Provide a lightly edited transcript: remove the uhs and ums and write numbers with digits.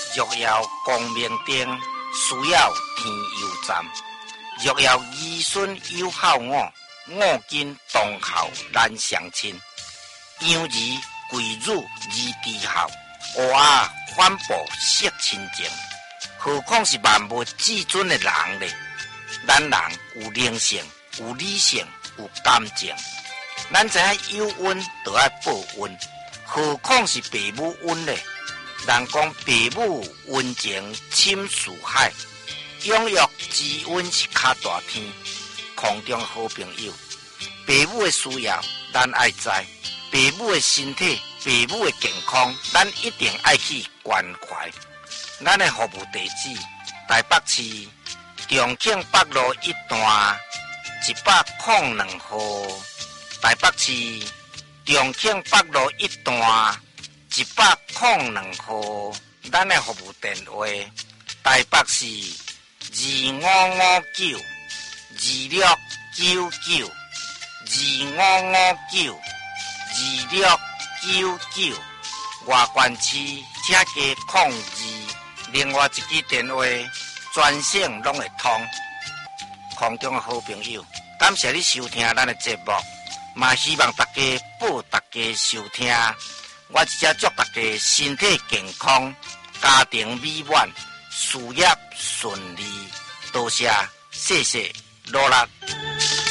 若要光明灯，需要天油站。若要儿孙有孝我，我今当孝难相亲。养儿贵辱而低孝，学啊反哺惜亲情。何况是万物至尊的人呢？咱人有灵性，有理性，有感情。咱知影有恩就要报恩，何况是父母恩呢？人讲父母恩情深似海，养育之恩是较大天。空中好朋友，父母的需要咱爱知，父母的身体、父母的健康，咱一定爱去关怀。咱的服务地址：台北市重庆北路1段102号。台北市重庆北路1段102号。咱的服务电话：台北市2559 2699 2559 2699。外县市请加02。另外一支电话专线拢会通。空中的好朋友，感谢你收听咱的节目，嘛希望大家报大家收听。我只祝大家身体健康，家庭美满，事业顺利。多谢，谢谢，努力。